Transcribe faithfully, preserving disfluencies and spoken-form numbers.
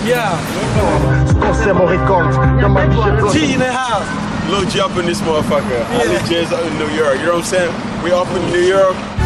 Yeah. Siamo ricordi. G in the house. Lil G up in this motherfucker. Yeah. Ali J's up in New York. You know what I'm saying? We up in New York.